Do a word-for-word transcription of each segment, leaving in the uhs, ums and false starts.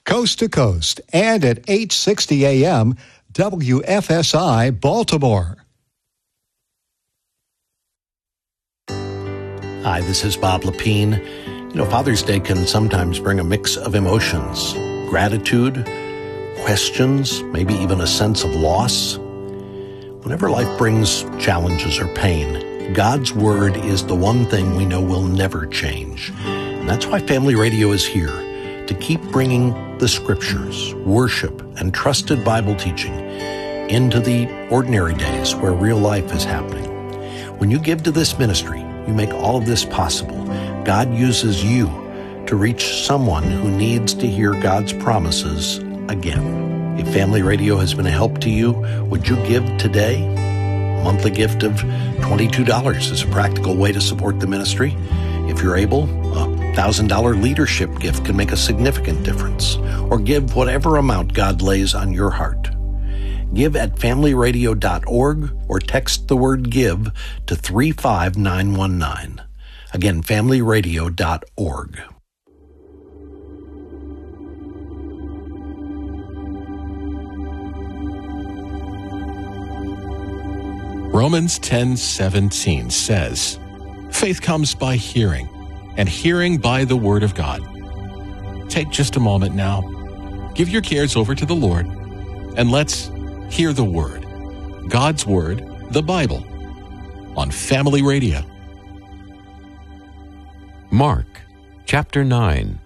coast to coast, and at eight sixty A M W F S I Baltimore. Hi, this is Bob Lepine. You know, Father's Day can sometimes bring a mix of emotions, gratitude, questions, maybe even a sense of loss. Whenever life brings challenges or pain, God's Word is the one thing we know will never change. And that's why Family Radio is here, to keep bringing the Scriptures, worship, and trusted Bible teaching into the ordinary days where real life is happening. When you give to this ministry, you make all of this possible. God uses you to reach someone who needs to hear God's promises again. If Family Radio has been a help to you, would you give today? A monthly gift of twenty-two dollars is a practical way to support the ministry. If you're able, a one thousand dollars leadership gift can make a significant difference. Or give whatever amount God lays on your heart. Give at family radio dot org or text the word GIVE to three five nine one nine. Again, family radio dot org. Romans ten seventeen says, "Faith comes by hearing, and hearing by the Word of God." Take just a moment now. Give your cares over to the Lord, and let's hear the Word, God's Word, the Bible, on Family Radio. Mark, chapter nine.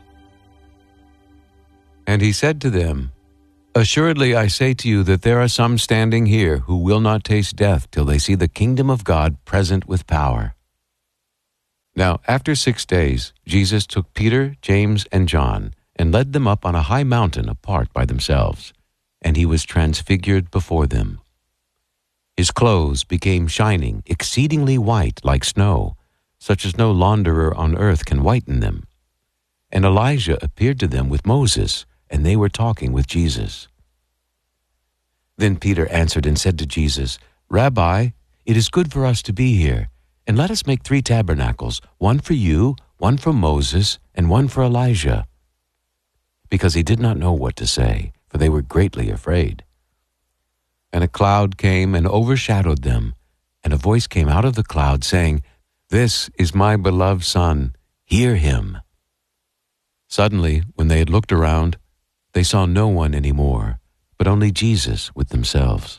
And he said to them, "Assuredly I say to you that there are some standing here who will not taste death till they see the kingdom of God present with power." Now after six days, Jesus took Peter, James, and John, and led them up on a high mountain apart by themselves, and he was transfigured before them. His clothes became shining, exceedingly white like snow, such as no launderer on earth can whiten them. And Elijah appeared to them with Moses, and they were talking with Jesus. Then Peter answered and said to Jesus, "Rabbi, it is good for us to be here, and let us make three tabernacles, one for you, one for Moses, and one for Elijah." Because he did not know what to say, for they were greatly afraid. And a cloud came and overshadowed them, and a voice came out of the cloud saying, "This is my beloved Son, hear him." Suddenly, when they had looked around, they saw no one any more, but only Jesus with themselves.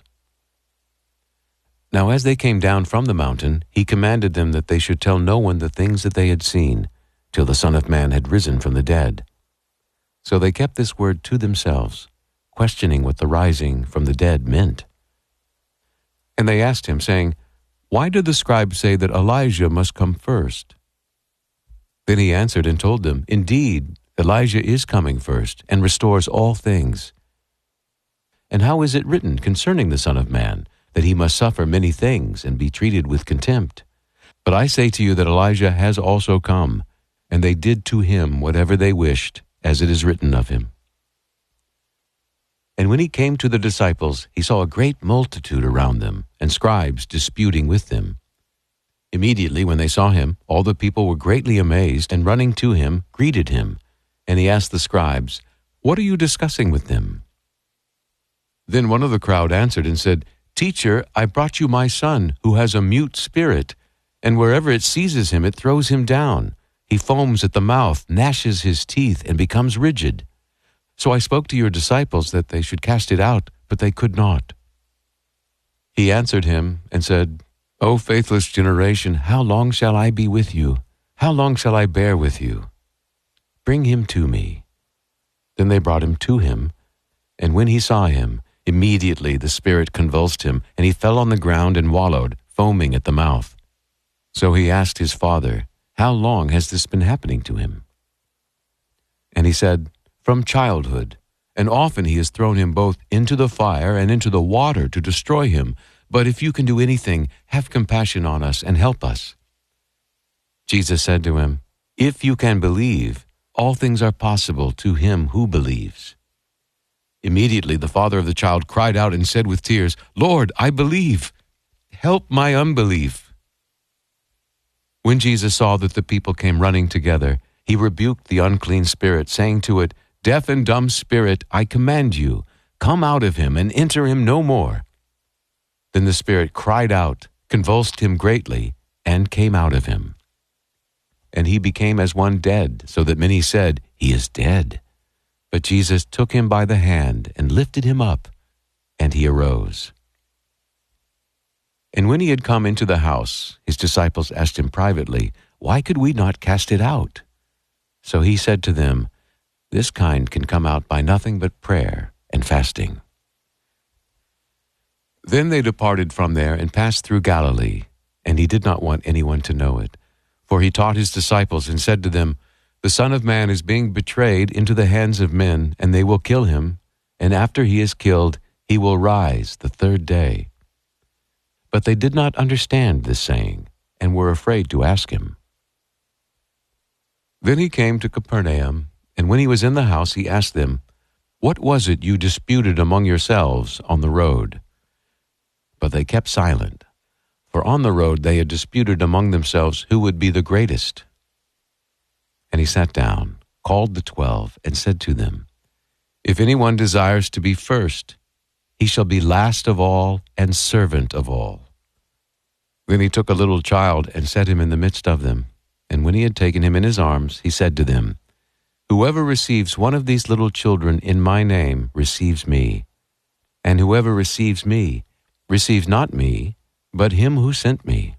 Now as they came down from the mountain, he commanded them that they should tell no one the things that they had seen, till the Son of Man had risen from the dead. So they kept this word to themselves, questioning what the rising from the dead meant. And they asked him, saying, "Why do the scribes say that Elijah must come first?" Then he answered and told them, "Indeed, Elijah is coming first, and restores all things. And how is it written concerning the Son of Man, that he must suffer many things and be treated with contempt? But I say to you that Elijah has also come, and they did to him whatever they wished, as it is written of him." And when he came to the disciples, he saw a great multitude around them, and scribes disputing with them. Immediately when they saw him, all the people were greatly amazed, and running to him, greeted him. And he asked the scribes, "What are you discussing with them?" Then one of the crowd answered and said, "Teacher, I brought you my son, who has a mute spirit, and wherever it seizes him, it throws him down. He foams at the mouth, gnashes his teeth, and becomes rigid. So I spoke to your disciples that they should cast it out, but they could not." He answered him and said, "O faithless generation, how long shall I be with you? How long shall I bear with you? Bring him to me." Then they brought him to him, and when he saw him, immediately the spirit convulsed him, and he fell on the ground and wallowed, foaming at the mouth. So he asked his father, "How long has this been happening to him?" And he said, "From childhood, and often he has thrown him both into the fire and into the water to destroy him. But if you can do anything, have compassion on us and help us." Jesus said to him, "If you can believe, all things are possible to him who believes." Immediately the father of the child cried out and said with tears, "Lord, I believe. Help my unbelief." When Jesus saw that the people came running together, he rebuked the unclean spirit, saying to it, Deaf and dumb spirit, I command you, come out of him and enter him no more. Then the spirit cried out, convulsed him greatly, and came out of him. And he became as one dead, so that many said, He is dead. But Jesus took him by the hand and lifted him up, and he arose. And when he had come into the house, his disciples asked him privately, Why could we not cast it out? So he said to them, This kind can come out by nothing but prayer and fasting. Then they departed from there and passed through Galilee, and he did not want anyone to know it. For he taught his disciples and said to them, The Son of Man is being betrayed into the hands of men, and they will kill him, and after he is killed, he will rise the third day. But they did not understand this saying, and were afraid to ask him. Then he came to Capernaum, and when he was in the house, he asked them, What was it you disputed among yourselves on the road? But they kept silent, for on the road they had disputed among themselves who would be the greatest. And he sat down, called the twelve, and said to them, If anyone desires to be first, he shall be last of all and servant of all. Then he took a little child and set him in the midst of them. And when he had taken him in his arms, he said to them, Whoever receives one of these little children in my name receives me. And whoever receives me receives not me, but him who sent me.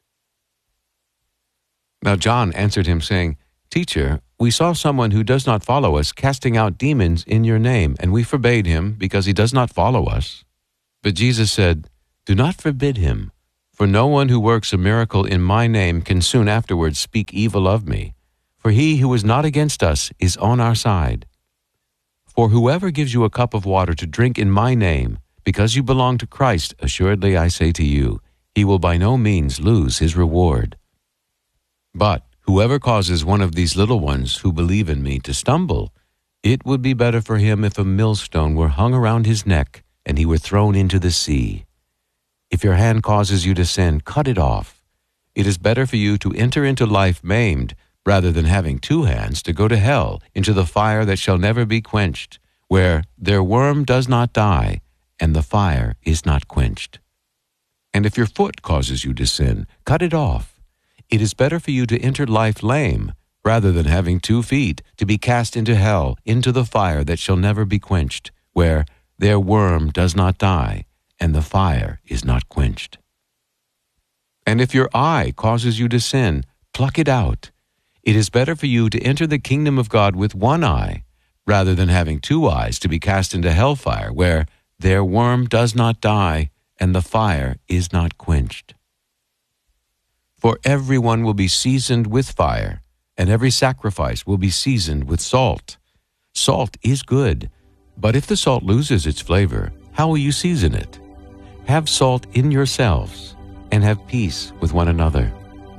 Now John answered him, saying, Teacher, we saw someone who does not follow us casting out demons in your name, and we forbade him, because he does not follow us. But Jesus said, Do not forbid him, for no one who works a miracle in my name can soon afterwards speak evil of me. For he who is not against us is on our side. For whoever gives you a cup of water to drink in my name, because you belong to Christ, assuredly I say to you, he will by no means lose his reward. But whoever causes one of these little ones who believe in me to stumble, it would be better for him if a millstone were hung around his neck and he were thrown into the sea. If your hand causes you to sin, cut it off. It is better for you to enter into life maimed, rather than having two hands to go to hell, into the fire that shall never be quenched, where their worm does not die, and the fire is not quenched. And if your foot causes you to sin, cut it off. It is better for you to enter life lame, rather than having two feet, to be cast into hell, into the fire that shall never be quenched, where their worm does not die, and the fire is not quenched. And if your eye causes you to sin, pluck it out. It is better for you to enter the kingdom of God with one eye, rather than having two eyes to be cast into hellfire, where their worm does not die, and the fire is not quenched. For everyone will be seasoned with fire, and every sacrifice will be seasoned with salt. Salt is good, but if the salt loses its flavor, how will you season it? Have salt in yourselves, and have peace with one another.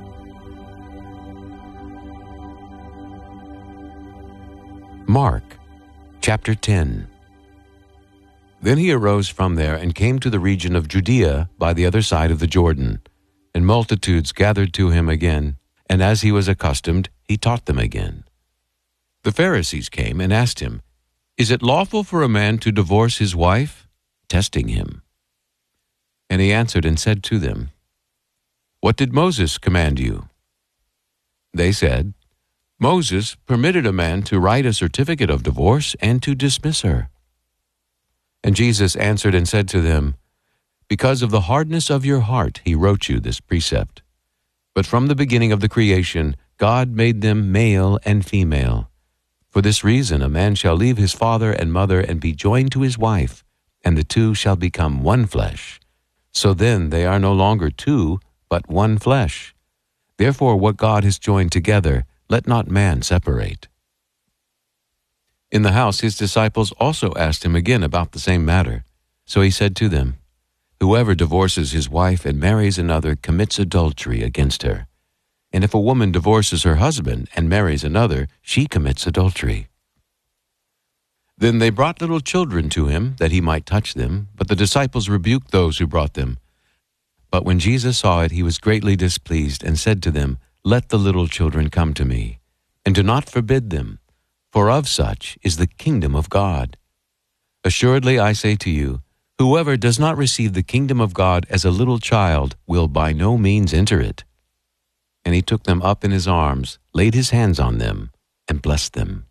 Mark, chapter ten. Then he arose from there and came to the region of Judea by the other side of the Jordan, and multitudes gathered to him again, and as he was accustomed, he taught them again. The Pharisees came and asked him, Is it lawful for a man to divorce his wife? Testing him. And he answered and said to them, What did Moses command you? They said, Moses permitted a man to write a certificate of divorce and to dismiss her. And Jesus answered and said to them, Because of the hardness of your heart he wrote you this precept. But from the beginning of the creation, God made them male and female. For this reason a man shall leave his father and mother and be joined to his wife, and the two shall become one flesh. So then they are no longer two, but one flesh. Therefore what God has joined together, let not man separate. In the house his disciples also asked him again about the same matter. So he said to them, Whoever divorces his wife and marries another commits adultery against her. And if a woman divorces her husband and marries another, she commits adultery. Then they brought little children to him, that he might touch them, but the disciples rebuked those who brought them. But when Jesus saw it, he was greatly displeased, and said to them, Let the little children come to me, and do not forbid them, for of such is the kingdom of God. Assuredly I say to you, whoever does not receive the kingdom of God as a little child will by no means enter it." And he took them up in his arms, laid his hands on them, and blessed them.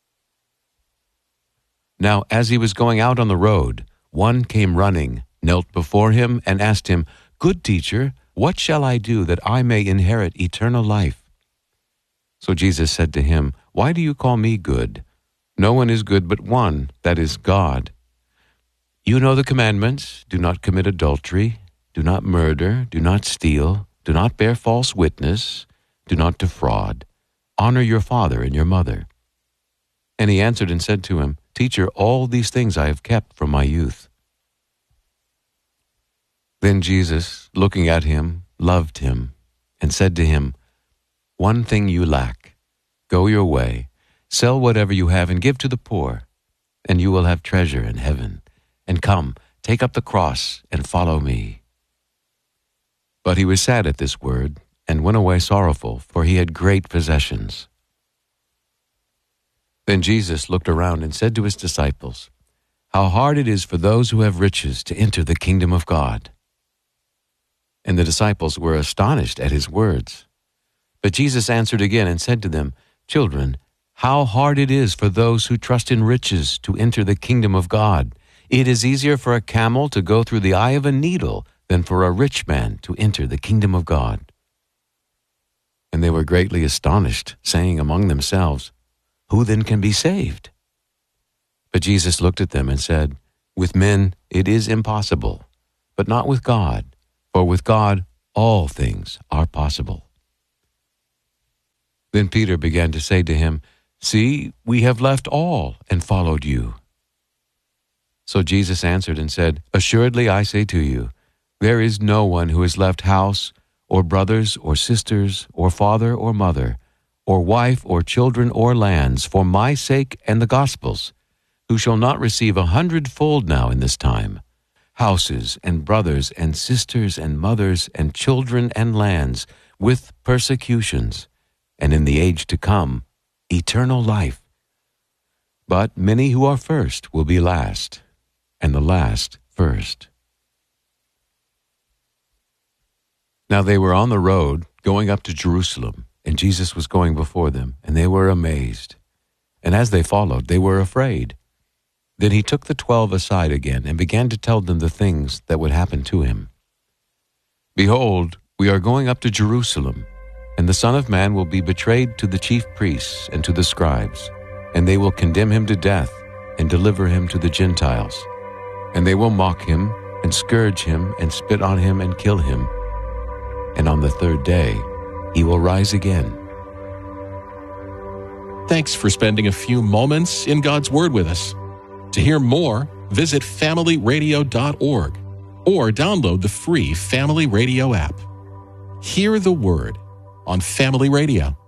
Now as he was going out on the road, one came running, knelt before him, and asked him, "Good teacher, what shall I do that I may inherit eternal life?" So Jesus said to him, "Why do you call me good? No one is good but one, that is God. You know the commandments: do not commit adultery, do not murder, do not steal, do not bear false witness, do not defraud, honor your father and your mother." And he answered and said to him, "Teacher, all these things I have kept from my youth." Then Jesus, looking at him, loved him, and said to him, "One thing you lack. Go your way, sell whatever you have and give to the poor, and you will have treasure in heaven. And come, take up the cross and follow me." But he was sad at this word, and went away sorrowful, for he had great possessions. Then Jesus looked around and said to his disciples, "How hard it is for those who have riches to enter the kingdom of God." And the disciples were astonished at his words. But Jesus answered again and said to them, "Children, how hard it is for those who trust in riches to enter the kingdom of God. It is easier for a camel to go through the eye of a needle than for a rich man to enter the kingdom of God." And they were greatly astonished, saying among themselves, "Who then can be saved?" But Jesus looked at them and said, "With men it is impossible, but not with God, for with God all things are possible." Then Peter began to say to him, "See, we have left all and followed you." So Jesus answered and said, "Assuredly I say to you, there is no one who has left house, or brothers, or sisters, or father, or mother, or wife, or children, or lands, for my sake and the gospel's, who shall not receive a hundredfold now in this time, houses, and brothers, and sisters, and mothers, and children, and lands, with persecutions, and in the age to come, eternal life. But many who are first will be last, and the last first." Now they were on the road, going up to Jerusalem, and Jesus was going before them, and they were amazed. And as they followed, they were afraid. Then he took the twelve aside again, and began to tell them the things that would happen to him. "Behold, we are going up to Jerusalem, and the Son of Man will be betrayed to the chief priests and to the scribes, and they will condemn him to death and deliver him to the Gentiles. And they will mock him and scourge him and spit on him and kill him. And on the third day he will rise again." Thanks for spending a few moments in God's Word with us. To hear more, visit family radio dot org or download the free Family Radio app. Hear the Word on Family Radio.